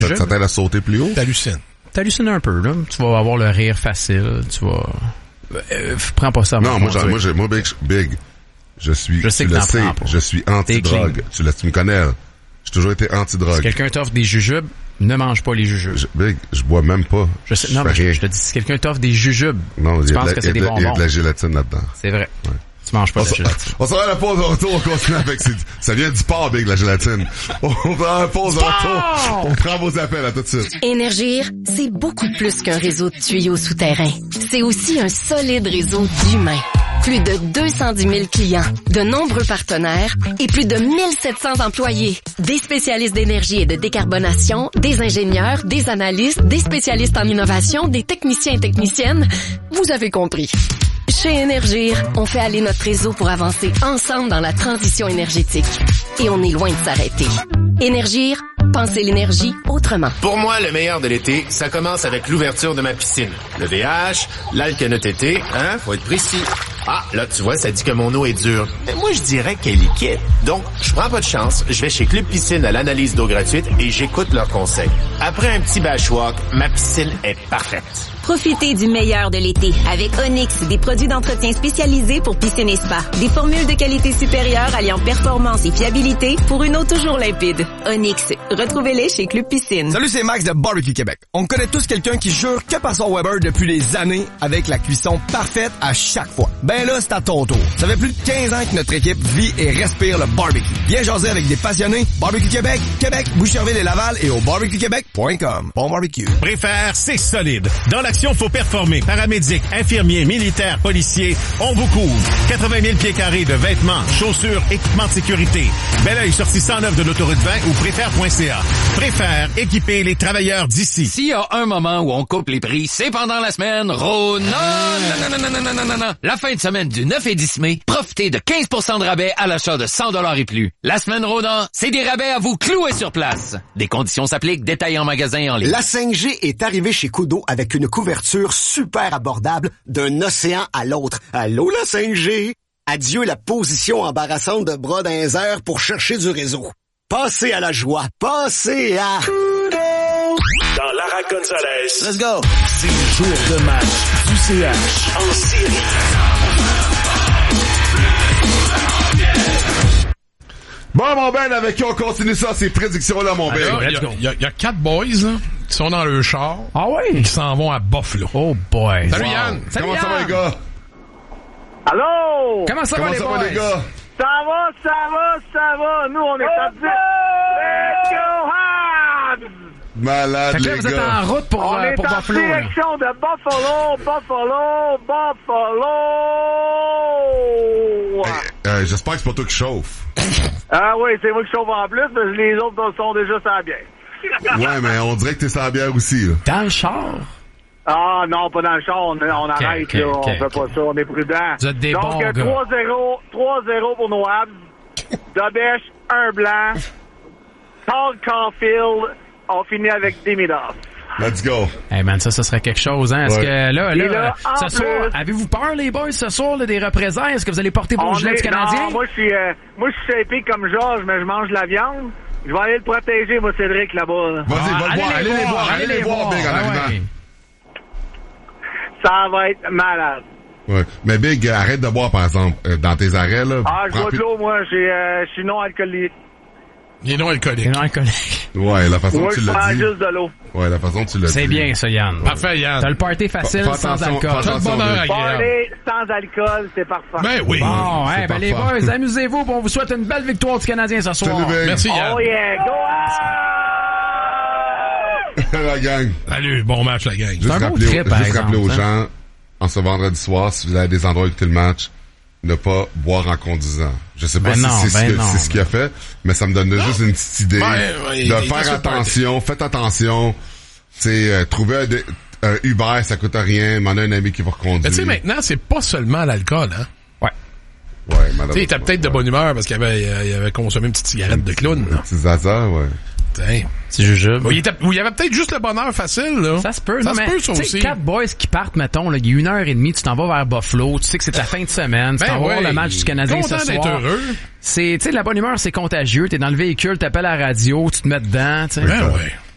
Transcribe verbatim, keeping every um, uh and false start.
Ça, ça t'aide à sauter plus haut? T'hallucines. T'hallucines un peu, là. Tu vas avoir le rire facile, tu vas... Euh, prends pas ça à Non, moi, moi, moi, j'ai, moi, Big, Big, je suis, je sais tu que le t'en sais, prends pas. je suis anti-drogue. Tu, le, tu me connais, là. J'ai toujours été anti-drogue. Si quelqu'un t'offre des jujubes, ne mange pas les jujubes. Je, Big, je bois même pas. Je sais, je non, mais rien. je, je te dis, si quelqu'un t'offre des jujubes, non, tu il y a penses de la, que c'est des il y a de, il y a bonbons. de la gélatine là-dedans. C'est vrai. Ouais. Tu manges pas On de la s'en- gélatine. On s'en va à la pause de retour, on continue avec... c'est- Ça vient du porc, Big, la gélatine. On va à la pause de retour. On prend vos appels, à tout de suite. Énergir, c'est beaucoup plus qu'un réseau de tuyaux souterrains. C'est aussi un solide réseau d'humains. Plus de deux cent dix mille clients, de nombreux partenaires et plus de mille sept cents employés. Des spécialistes d'énergie et de décarbonation, des ingénieurs, des analystes, des spécialistes en innovation, des techniciens et techniciennes. Vous avez compris. Chez Énergir, on fait aller notre réseau pour avancer ensemble dans la transition énergétique. Et on est loin de s'arrêter. Énergir, pensez l'énergie autrement. Pour moi, le meilleur de l'été, ça commence avec l'ouverture de ma piscine. Le V H, l'alcanotété, hein, faut être précis. Ah, là, tu vois, ça dit que mon eau est dure. Mais moi, je dirais qu'elle est liquide. Donc, je prends pas de chance, je vais chez Club Piscine à l'analyse d'eau gratuite et j'écoute leurs conseils. Après un petit bashwalk, ma piscine est parfaite. Profitez du meilleur de l'été avec Onyx, des produits d'entretien spécialisés pour piscine et spa. Des formules de qualité supérieure alliant performance et fiabilité pour une eau toujours limpide. Onyx, retrouvez-les chez Club Piscine. Salut, c'est Max de Barbecue Québec. On connaît tous quelqu'un qui jure que par son Weber depuis des années avec la cuisson parfaite à chaque fois. Ben là, c'est à ton tour. Ça fait plus de quinze ans que notre équipe vit et respire le barbecue. Viens jaser avec des passionnés. Barbecue Québec, Québec, Boucherville et Laval et au barbecue québec point com. Bon barbecue. Préfère, c'est solide. Dans l'action, faut performer. Paramédics, infirmiers, militaires, policiers, on vous couvre. quatre-vingt mille pieds carrés de vêtements, chaussures, équipements de sécurité. Bel oeil sortie cent neuf de l'autoroute vingt ou préfère point c a. Préfère, équiper les travailleurs d'ici. S'il y a un moment où on coupe les prix, c'est pendant la semaine Rona. Non, non, non, non, non, non, non, non. La fin de semaine du neuf et dix mai, profitez de quinze pour cent de rabais à l'achat de cent dollars et plus. La semaine Rona, c'est des rabais à vous clouer sur place. Des conditions s'appliquent, détails en magasin et en ligne. La cinq G est arrivée chez Kudo avec une couverture super abordable d'un océan à l'autre. Allô, la cinq G? Adieu la position embarrassante de bras dans les airs pour chercher du réseau. Passez à la joie. Passez à... Dans Lara Gonzalez. Let's go. C'est le jour de match du C H en série. Bon, mon Ben, avec qui on continue ça, ces prédictions-là, mon Ben. Il y, y, y a quatre boys là, qui sont dans le char. Ah oui? Et qui s'en vont à Buffalo. Oh boy. Salut wow. Yann. Salut Comment Yann. ça va, les gars? Allô? Comment ça Comment va, les ça boys? va, les gars? Ça va, ça va, ça va. Nous, on est à dix. Let's go, Habs! Malade, Fait que là, les vous êtes gars. en route pour, On euh, est pour en Buffalo. là. direction de Buffalo, Buffalo, Buffalo. Euh, j'espère que c'est pas toi qui chauffe. Ah oui, c'est moi qui chauffe en plus, mais les autres sont déjà sur la bière. Ouais, mais on dirait que t'es sans bière aussi, là. Dans le char? Ah non, pas dans le char, on, on arrête, ok, là, ok, on fait ok. pas ça, on est prudent. Vous êtes des Donc, bons gars. trois zéro, trois zéro pour nos Habs. Dobèche, un blanc. Todd Caulfield, on finit avec Demidov. Let's go. Hey man, ça, ça serait quelque chose, hein? Est-ce Ouais. que là, Et là, là, en ce soir, plus- avez-vous peur, les boys, ce soir, là, des représailles? Est-ce que vous allez porter vos On gilets est- du Canadien? Non, moi, je suis, euh, moi, je suis épais comme Georges, mais je mange de la viande. Je vais aller le protéger, moi, Cédric, là-bas. là. Vas-y, Ah, va le voir, allez les voir, allez les voir, Big, en ah arrivant. ouais. Ça va être malade. Ouais. Mais Big, euh, arrête de boire, par exemple, euh, dans tes arrêts, là. Ah, je prends bois de plus- l'eau, moi. j'ai, euh, Je suis non alcoolique. Il est non alcoolique. C'est non alcoolique. Ouais, la façon Moi, que tu je prends l'as dit. juste de l'eau. Ouais, la façon que tu l'as dit. C'est bien, ça, Yann. Parfait, Yann. T'as le party facile, Fais sans attention, alcool. fais T'as le bonheur Big. agréable. Parler sans alcool, c'est parfait. Ben oui. Bon, C'est hey, ben les parfait. boys, amusez-vous, puis on vous souhaite une belle victoire du Canadien ce soir. Salut, Big. Merci, Yann. Oh yeah, go Habs! La gang. Salut, bon match, la gang. Juste un beau rappeler, trip, par juste rappeler aux exemple, gens, en ce vendredi soir, si vous avez des endroits où écouter le match, ne pas boire en conduisant. Je sais pas Ben si non, c'est ce ben que- non, c'est ce qu'il a fait, mais ça me donne juste une petite idée Ben, ouais, il de était faire sur le attention. Faites attention. C'est euh, trouver un, dé- un Uber, ça coûte rien. M'en a un ami qui va reconduire. Mais tu sais, maintenant, c'est pas seulement l'alcool, hein. Ouais. Ouais, Tu sais, il malheureusement. était peut-être de bonne humeur parce qu'il avait, euh, il avait consommé une petite cigarette de clown, là. C'est Zaza, ouais. Tiens. C'est jujube. Ou il, était, ou il y avait peut-être juste le bonheur facile, là. Ça se peut, Ça non, se mais, peut, ça tu sais, aussi. quatre boys qui partent, mettons, là, il y a une heure et demie, tu t'en vas vers Buffalo, tu sais que c'est ta fin de semaine, tu Ben t'en vas ouais. voir le match du Canadien Content ce d'être soir. heureux. C'est, tu sais, la bonne humeur, c'est contagieux, t'es dans le véhicule, t'appelles à la radio, tu te mets dedans, tu sais. Ben ouais.